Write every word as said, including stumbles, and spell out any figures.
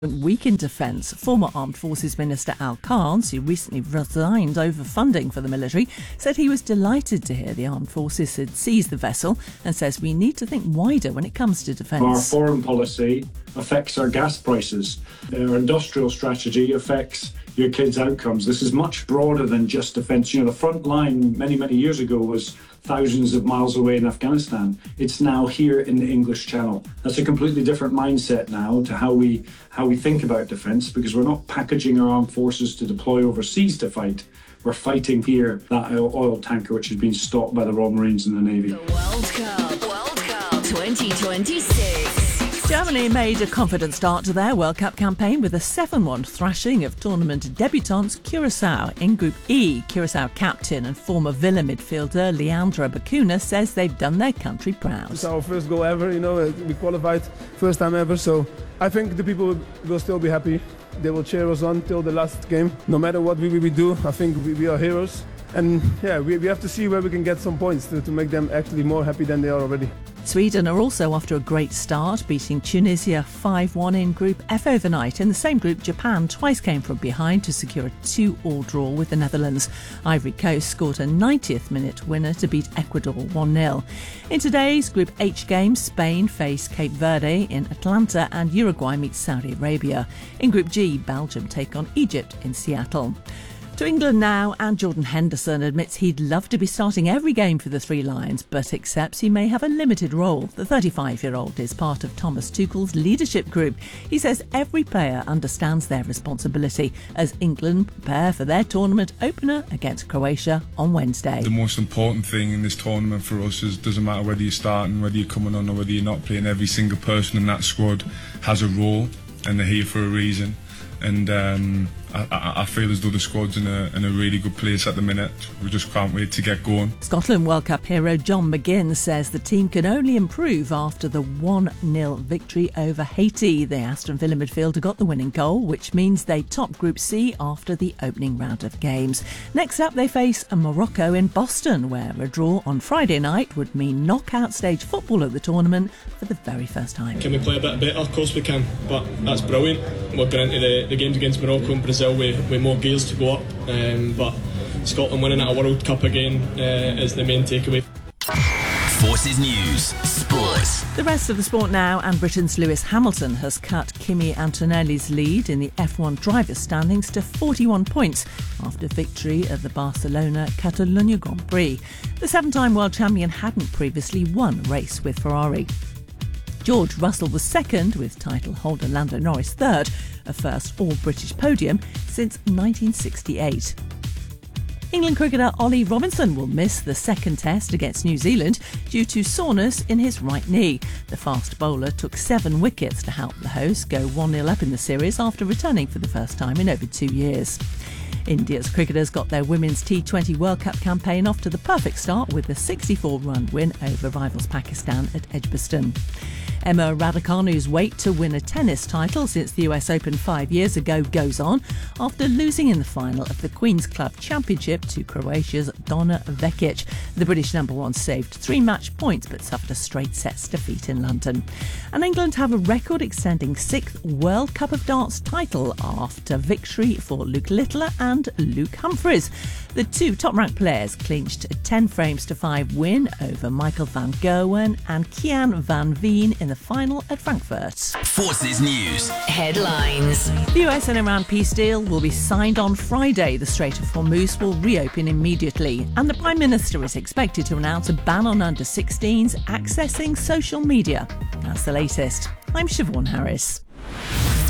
Week in defence. Former Armed Forces Minister Al Carnes, who recently resigned over funding for the military, said he was delighted to hear the Armed Forces had seized the vessel and says we need to think wider when it comes to defence. Our foreign policy affects our gas prices. Our industrial strategy affects your kids' outcomes. This is much broader than just defence. You know, the front line many, many years ago was thousands of miles away in Afghanistan. It's now here in the English Channel. That's a completely different mindset now to how we how we think about defence, because we're not packaging our armed forces to deploy overseas to fight. We're fighting here, that oil tanker which has been stopped by the Royal Marines and the Navy. The World Cup, World Cup twenty twenty-six. Germany made a confident start to their World Cup campaign with a seven one thrashing of tournament debutants Curaçao. In Group E, Curaçao captain and former Villa midfielder Leandro Bacuna says they've done their country proud. It's our first goal ever, you know, we qualified first time ever, so I think the people will still be happy. They will cheer us on till the last game. No matter what we, we do, I think we, we are heroes. And yeah, we, we have to see where we can get some points to, to make them actually more happy than they are already. Sweden are also off to a great start, beating Tunisia five one in Group F overnight. In the same group, Japan twice came from behind to secure a two all draw with the Netherlands. Ivory Coast scored a ninetieth minute winner to beat Ecuador one nil. In today's Group H game, Spain face Cape Verde in Atlanta and Uruguay meet Saudi Arabia. In Group G, Belgium take on Egypt in Seattle. To England now, and Jordan Henderson admits he'd love to be starting every game for the Three Lions, but accepts he may have a limited role. The thirty-five-year-old is part of Thomas Tuchel's leadership group. He says every player understands their responsibility as England prepare for their tournament opener against Croatia on Wednesday. The most important thing in this tournament for us is it doesn't matter whether you're starting, whether you're coming on or whether you're not playing. Every single person in that squad has a role and they're here for a reason. And um, I, I feel as though the squad's in a, in a really good place at the minute. We just can't wait to get going. Scotland World Cup hero John McGinn says the team can only improve after the one nil victory over Haiti. The Aston Villa midfielder got the winning goal, which means they top Group C after the opening round of games. Next up, they face Morocco in Boston, where a draw on Friday night would mean knockout stage football at the tournament for the very first time. Can we play a bit better? Of course we can, but that's brilliant. We're going into the, the games against Morocco and Brazil with, with more gears to go up, um, but Scotland winning at a World Cup again uh, is the main takeaway. Forces News, Sports. The rest of the sport now, and Britain's Lewis Hamilton has cut Kimi Antonelli's lead in the F one drivers' standings to forty-one points after victory at the Barcelona Catalunya Grand Prix. The seven-time world champion hadn't previously won a race with Ferrari. George Russell was second, with title holder Lando Norris third, a first all-British podium since nineteen sixty-eight. England cricketer Ollie Robinson will miss the second test against New Zealand due to soreness in his right knee. The fast bowler took seven wickets to help the hosts go one nil up in the series after returning for the first time in over two years. India's cricketers got their Women's T twenty World Cup campaign off to the perfect start with a sixty-four run win over rivals Pakistan at Edgbaston. Emma Raducanu's wait to win a tennis title since the U S Open five years ago goes on after losing in the final of the Queen's Club Championship to Croatia's Donna Vekic. The British number one saved three match points but suffered a straight sets defeat in London. And England have a record-extending sixth World Cup of Darts title after victory for Luke Littler and Luke Humphries. The two top-ranked players clinched a ten frames to five win over Michael van Gerwen and Kian van Veen in the final at Frankfurt. Forces News headlines. The U S and Iran peace deal will be signed on Friday. The Strait of Hormuz will reopen immediately, and the Prime Minister is expected to announce a ban on under sixteens accessing social media. That's the latest. I'm Siobhan Harris.